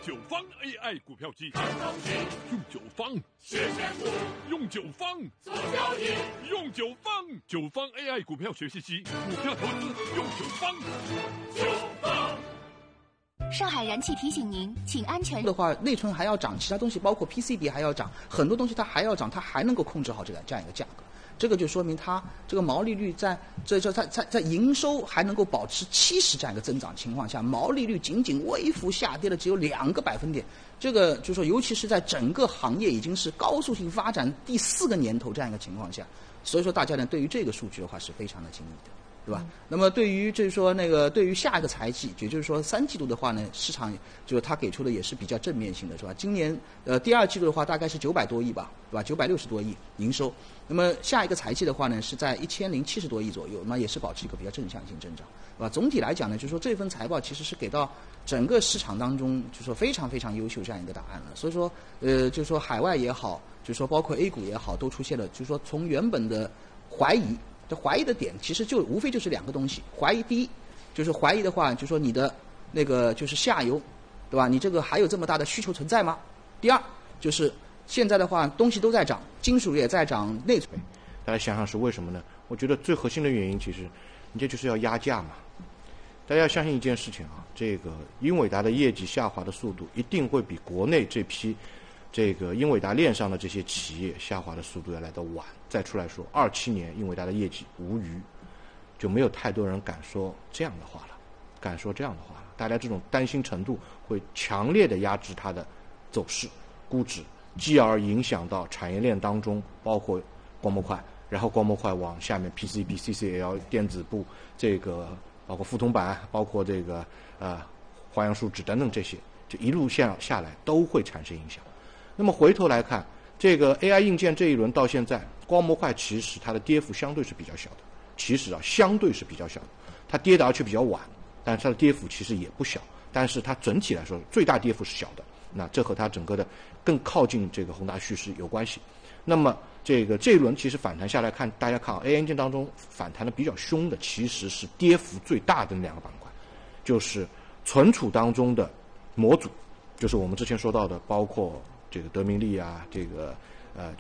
九方 AI 股票机，用九方实现股， 用九方做交易， 用九方AI 股票学习机，股票投资用九方。 九方。 上海燃气提醒您，请安全的话，内存还要涨，其他东西包括 PCB 还要涨，很多东西它还要涨，它还能够控制好这样一个价格。这个就说明它这个毛利率在营收还能够保持70这样一个增长情况下，毛利率仅仅微幅下跌了只有2个百分点。这个就是说，尤其是在整个行业已经是高速性发展第4个年头这样一个情况下，所以说大家呢对于这个数据的话是非常的惊异的。对吧？那么对于就是说对于下一个财季，也就是说3季度的话呢，市场就是它给出的也是比较正面性的，是吧？今年第2季度的话大概是900多亿吧，对吧？960多亿营收。那么下一个财季的话呢，是在1070多亿左右，那么也是保持一个比较正向性增长，对吧？总体来讲呢，就是说这份财报其实是给到整个市场当中，就是说非常非常优秀这样一个答案了。所以说就是说海外也好，就是说包括 A 股也好，都出现了，就是说从原本的怀疑。这怀疑的点其实就无非就是2个东西。怀疑第一就是怀疑的话，就说你的那个就是下游，对吧？你这个还有这么大的需求存在吗？第二就是现在的话东西都在涨，金属也在涨，内存。 大家想想是为什么呢？我觉得最核心的原因其实，你这就是要压价嘛。大家要相信一件事情啊，这个英伟达的业绩下滑的速度一定会比国内这批这个英伟达链上的这些企业下滑的速度要来得晚。再出来说，27年英伟达的业绩无虞，就没有太多人敢说这样的话了，大家这种担心程度会强烈的压制它的走势、估值，继而影响到产业链当中，包括光模块，然后光模块往下面 PCB、CCL、电子部，这个包括覆铜板，包括这个花样树脂等等这些，就一路下来都会产生影响。那么回头来看，这个 AI 硬件这一轮到现在，光模块其实它的跌幅相对是比较小的，相对是比较小的，它跌的而且比较晚，但是它的跌幅其实也不小，但是它整体来说最大跌幅是小的，那这和它整个的更靠近这个宏大叙事有关系。那么这一轮其实反弹下来看，大家看啊 ，AI 硬件当中反弹的比较凶的其实是跌幅最大的那2个板块，就是存储当中的模组，就是我们之前说到的，包括这个德明利啊，这个